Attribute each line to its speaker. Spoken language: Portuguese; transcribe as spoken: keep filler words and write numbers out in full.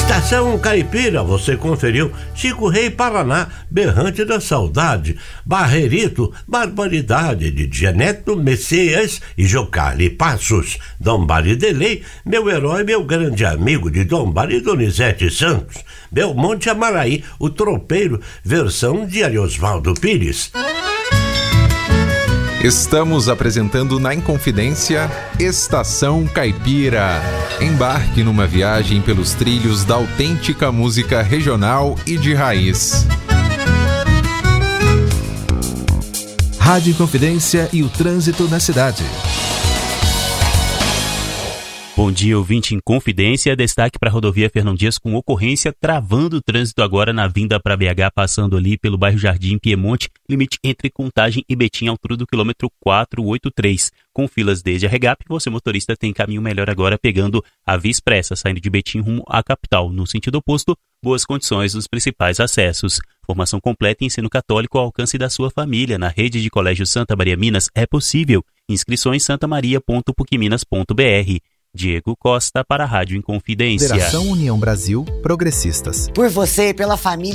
Speaker 1: Estação Caipira, você conferiu Chico Rei Paraná, Berrante da Saudade, Barrerito, Barbaridade de Dianeto, Messias e Jocali Passos, Dom Bari Delei, Meu Herói, Meu Grande Amigo de Dom Bari Donizete Santos, Belmonte Amaraí, O Tropeiro, versão de Ariosvaldo Pires.
Speaker 2: Estamos apresentando na Inconfidência Estação Caipira. Embarque numa viagem pelos trilhos da autêntica música regional e de raiz.
Speaker 3: Rádio Inconfidência e o trânsito na cidade.
Speaker 4: Bom dia, ouvinte Inconfidência. Destaque para a rodovia Fernão Dias com ocorrência travando o trânsito agora na vinda para B H, passando ali pelo bairro Jardim Piemonte, limite entre Contagem e Betim, altura do quilômetro quatrocentos e oitenta e três. Com filas desde a Regap, você motorista tem caminho melhor agora pegando a Via Expressa, saindo de Betim rumo à capital. No sentido oposto, boas condições nos principais acessos. Formação completa em ensino católico ao alcance da sua família. Na rede de colégio Santa Maria Minas é possível. Inscrições santamaria ponto pucminas ponto br. Diego Costa para a Rádio Inconfidência.
Speaker 3: Federação União Brasil Progressistas.
Speaker 5: Por você e pela família.